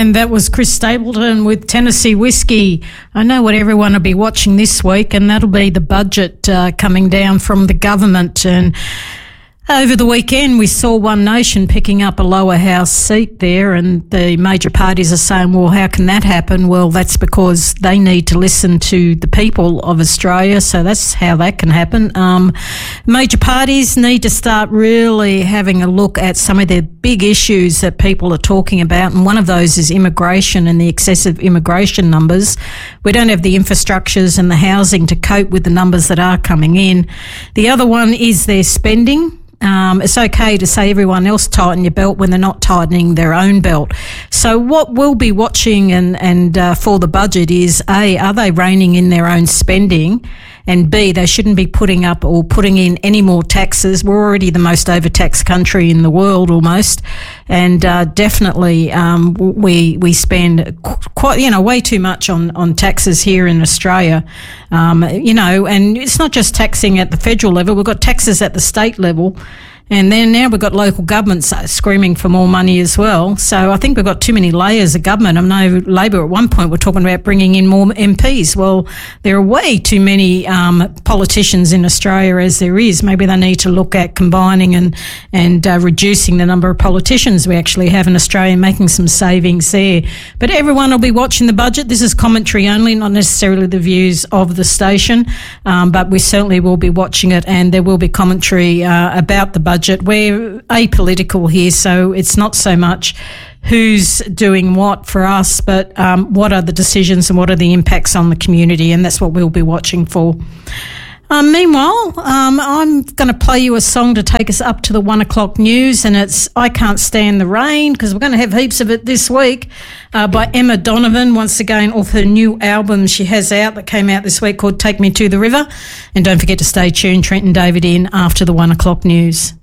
And that was Chris Stapleton with Tennessee Whiskey. I know what everyone will be watching this week, and that'll be the budget coming down from the government. And over the weekend, we saw One Nation picking up a lower house seat there, and the major parties are saying, well, how can that happen? Well, that's because they need to listen to the people of Australia, so that's how that can happen. Major parties need to start really having a look at some of the big issues that people are talking about, and one of those is immigration and the excessive immigration numbers. We don't have the infrastructures and the housing to cope with the numbers that are coming in. The other one is their spending. It's okay to say everyone else tighten your belt when they're not tightening their own belt. So what we'll be watching and for the budget is A, are they reining in their own spending? And B, they shouldn't be putting up or putting in any more taxes. We're already the most overtaxed country in the world almost. And definitely we spend quite, way too much on taxes here in Australia. And it's not just taxing at the federal level. We've got taxes at the state level. And then now we've got local governments screaming for more money as well. So I think we've got too many layers of government. I know Labor at one point were talking about bringing in more MPs. Well, there are way too many politicians in Australia as there is. Maybe they need to look at combining and reducing the number of politicians we actually have in Australia, making some savings there. But everyone will be watching the budget. This is commentary only, not necessarily the views of the station, but we certainly will be watching it, and there will be commentary about the budget. We're apolitical here, so it's not so much who's doing what for us, but what are the decisions and what are the impacts on the community, and that's what we'll be watching for. Meanwhile, I'm going to play you a song to take us up to the 1 o'clock news, and it's I Can't Stand the Rain, because we're going to have heaps of it this week, by Emma Donovan, once again off her new album she has out that came out this week called Take Me to the River. And don't forget to stay tuned, Trent and David in after the 1 o'clock news.